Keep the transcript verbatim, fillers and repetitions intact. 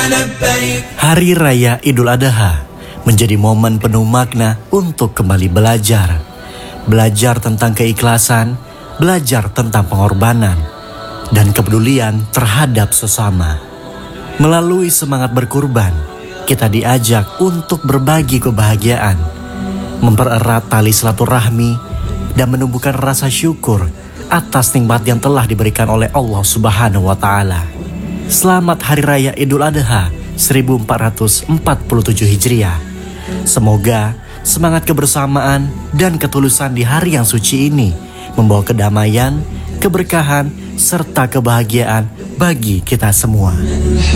Hari Raya Idul Adha menjadi momen penuh makna untuk kembali belajar. Belajar tentang keikhlasan, belajar tentang pengorbanan, dan kepedulian terhadap sesama. Melalui semangat berkurban, kita diajak untuk berbagi kebahagiaan, mempererat tali silaturahmi, dan menumbuhkan rasa syukur atas nikmat yang telah diberikan oleh Allah Subhanahu wa Ta'ala. Selamat Hari Raya Idul Adha seribu empat ratus empat puluh tujuh Hijriah. Semoga semangat kebersamaan dan ketulusan di hari yang suci ini membawa kedamaian, keberkahan, serta kebahagiaan bagi kita semua.